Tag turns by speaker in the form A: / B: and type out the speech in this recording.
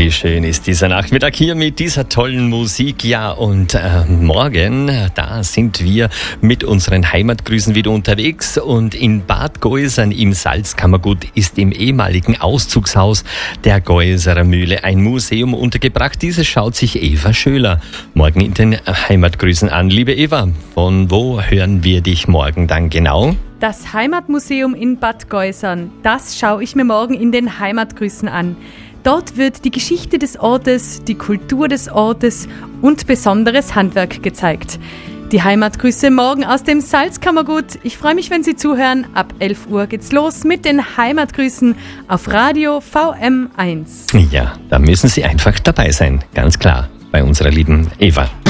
A: Wie schön ist dieser Nachmittag hier mit dieser tollen Musik. Ja, und morgen, da sind wir mit unseren Heimatgrüßen wieder unterwegs. Und in Bad Geusern im Salzkammergut ist im ehemaligen Auszugshaus der Geuserer Mühle ein Museum untergebracht. Dieses schaut sich Eva Schöler morgen in den Heimatgrüßen an. Liebe Eva, von wo hören wir dich morgen dann genau?
B: Das Heimatmuseum in Bad Geusern, das schaue ich mir morgen in den Heimatgrüßen an. Dort wird die Geschichte des Ortes, die Kultur des Ortes und besonderes Handwerk gezeigt. Die Heimatgrüße morgen aus dem Salzkammergut. Ich freue mich, wenn Sie zuhören. Ab 11 Uhr geht's los mit den Heimatgrüßen auf Radio VM1.
A: Ja, da müssen Sie einfach dabei sein, ganz klar, bei unserer lieben Eva.